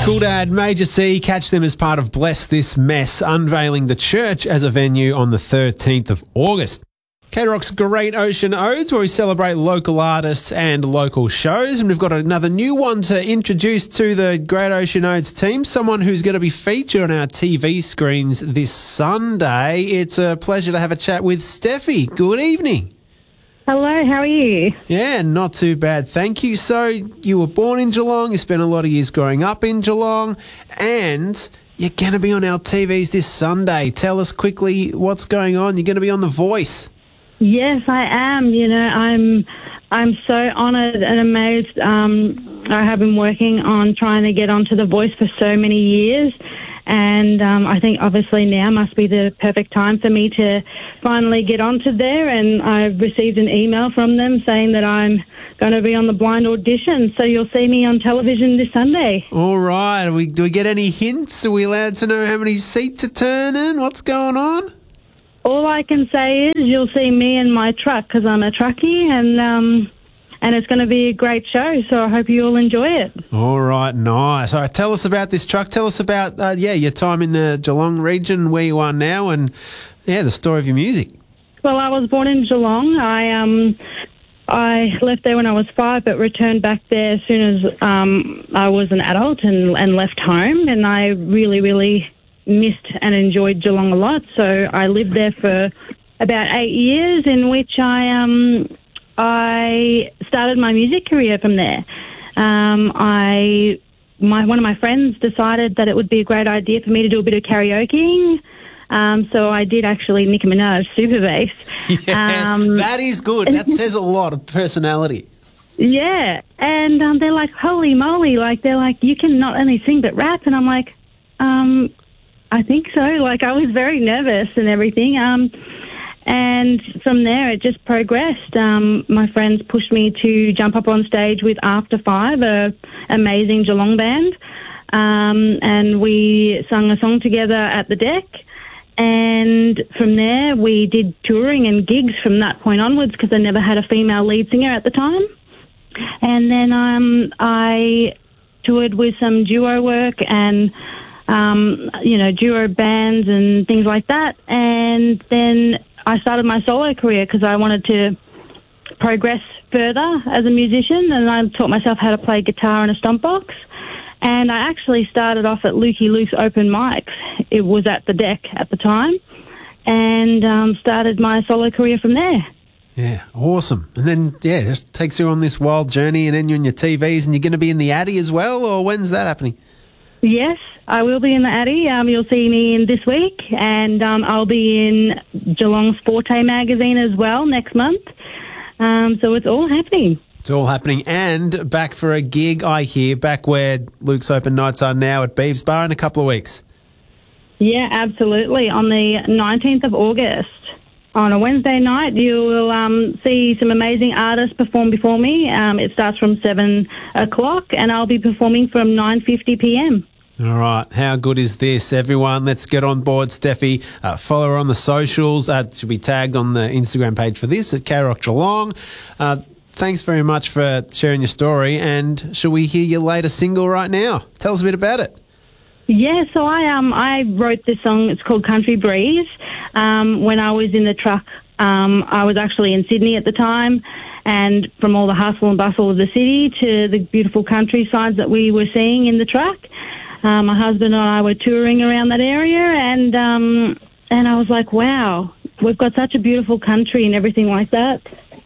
Cool Dad, Major C, catch them as part of Bless This Mess, unveiling the church as a venue on the 13th of August. K-Rock's Great Ocean Odes, where we celebrate local artists and local shows. And we've got another new one to introduce to the Great Ocean Odes team, someone who's going to be featured on our TV screens this Sunday. It's a pleasure to have a chat with Steffi. Good evening. Hello, how are you? Yeah, not too bad, thank you. So you were born in Geelong, you spent a lot of years growing up in Geelong, and you're going to be on our TVs this Sunday. Tell us quickly what's going on. You're going to be on The Voice. Yes, I am. You know, I'm so honoured and amazed. I have been working on trying to get onto The Voice for so many years, and I think obviously now must be the perfect time for me to finally get onto there. And I've received an email from them saying that I'm going to be on the blind audition, so you'll see me on television this Sunday. All right. Do we get any hints? Are we allowed to know how many seats are turning? What's going on? All I can say is you'll see me in my truck because I'm a truckie, and it's going to be a great show, so I hope you all enjoy it. All right, nice. All right, tell us about this truck. Tell us about, your time in the Geelong region, where you are now, and, the story of your music. Well, I was born in Geelong. I left there when I was 5, but returned back there as soon as I was an adult and left home, and I really, really missed and enjoyed Geelong a lot. So I lived there for about 8 years, in which I started my music career from there. One of my friends decided that it would be a great idea for me to do a bit of karaokeing. So I did actually Nicki Minaj Super Bass. Yes, that is good. That says a lot of personality. Yeah, and they're like, holy moly, they're like, you can not only sing but rap. And I'm like, I think so. I was very nervous and everything. And from there, it just progressed. My friends pushed me to jump up on stage with After 5, an amazing Geelong band. And we sung a song together at the Deck. And from there, we did touring and gigs from that point onwards, because I never had a female lead singer at the time. And then I toured with some duo work and duo bands and things like that. And then I started my solo career because I wanted to progress further as a musician, and I taught myself how to play guitar and a stomp box. And I actually started off at Lukey Luke's open mics. It was at the Deck at the time, and started my solo career from there. Yeah, awesome. And then, just takes you on this wild journey, and then you're in your TVs, and you're going to be in the Addy as well, or when's that happening? Yes, I will be in the Addy. You'll see me in this week, and I'll be in Geelong's Forte magazine as well next month. So it's all happening. It's all happening, and back for a gig, I hear, back where Luke's Open Nights are now at Beeves Bar in a couple of weeks. Yeah, absolutely. On the 19th of August. On a Wednesday night, you will see some amazing artists perform before me. It starts from 7 o'clock, and I'll be performing from 9:50 p.m. All right. How good is this, everyone? Let's get on board, Steffi. Follow her on the socials. She'll be tagged on the Instagram page for this at K-Rock Geelong. Thanks very much for sharing your story. And shall we hear your latest single right now? Tell us a bit about it. Yeah, so I wrote this song. It's called Country Breeze. When I was in the truck, I was actually in Sydney at the time, and from all the hustle and bustle of the city to the beautiful countrysides that we were seeing in the truck, my husband and I were touring around that area, and I was like, wow, we've got such a beautiful country and everything like that.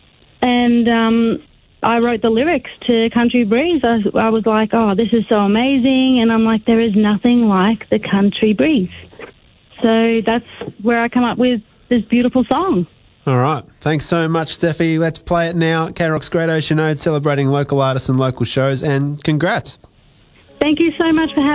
And I wrote the lyrics to Country Breeze. I was like, oh, this is so amazing. And I'm like, there is nothing like the country breeze. So that's where I come up with this beautiful song. All right. Thanks so much, Steffi. Let's play it now. K-Rock's Great Ocean Ode, celebrating local artists and local shows. And congrats. Thank you so much for having me.